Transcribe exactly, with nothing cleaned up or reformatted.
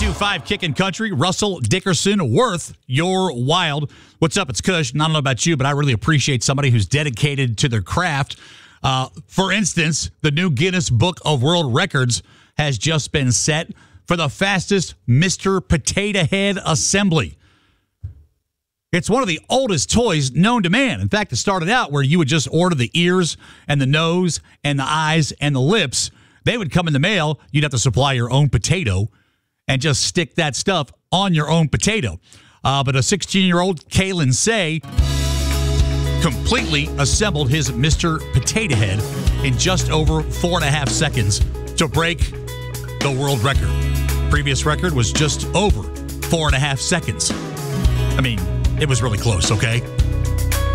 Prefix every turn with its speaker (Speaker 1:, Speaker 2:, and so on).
Speaker 1: two five Kickin' Country. Russell Dickerson, Worth, You're Wild. What's up? It's Kush. I don't know about you, but I really appreciate somebody who's dedicated to their craft. Uh, for instance, the new Guinness Book of World Records has just been set for the fastest Mister Potato Head assembly. It's one of the oldest toys known to man. In fact, it started out where you would just order the ears and the nose and the eyes and the lips. They would come in the mail. You'd have to supply your own potato and just stick that stuff on your own potato. Uh, but a sixteen-year-old, Kalen Say, completely assembled his Mister Potato Head in just over four and a half seconds to break the world record. Previous record was just over four and a half seconds. I mean, it was really close, okay?